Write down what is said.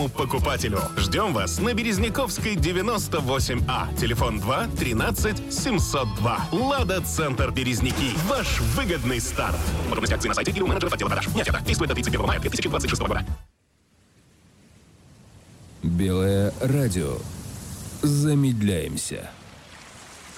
покупателю. Ждем вас на Березняковской, 98А. Телефон 2 13 702. «Лада Центр Березники». Ваш выгодный старт. Подробности акции на сайте и у менеджеров отдела продаж. Не ответа. Действует до 31 мая 2026 года. Белое радио. Замедляемся.